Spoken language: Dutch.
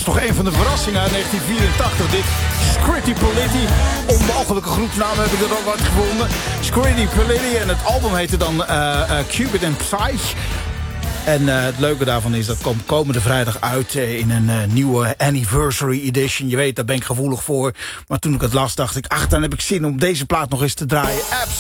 toch een van de verrassingen uit 1984. Dit Scritti Politti. Onmogelijke groepsnaam heb ik er ook wat gevonden. Scritti Politti. En het album heette dan Cupid and Psyche. En het leuke daarvan is, dat komt komende vrijdag uit in een nieuwe anniversary edition. Je weet, daar ben ik gevoelig voor. Maar toen ik het las, dacht ik, dan heb ik zin om deze plaat nog eens te draaien.